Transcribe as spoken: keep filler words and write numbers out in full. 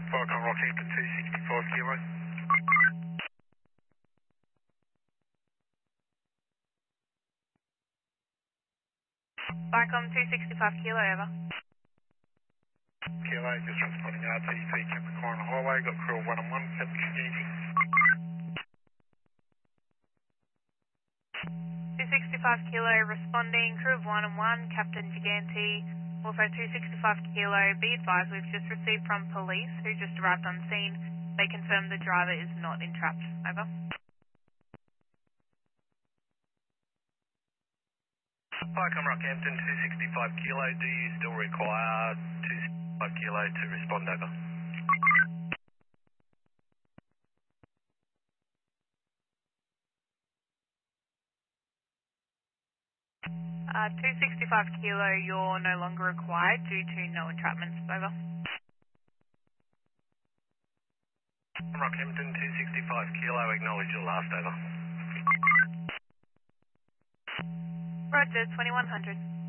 Falcon Rockhampton two sixty-five kilo. Vicom two sixty-five kilo, over. Kilo, just responding R T C Capricorn Highway, got crew one on one, Captain Giganti. two sixty-five kilo responding, crew of one and one, Captain Giganti. Also two sixty-five kilo, be advised we've just received from police who just arrived on scene. They confirm the driver is not entrapped, over. Vicom Rockhampton two sixty-five kilo, do you still require two sixty-five kilo to respond, over? Uh, two sixty-five kilo, you're no longer required due to no entrapments, over. Rockhampton two sixty-five kilo, acknowledge your last, over. Roger, twenty-one hundred.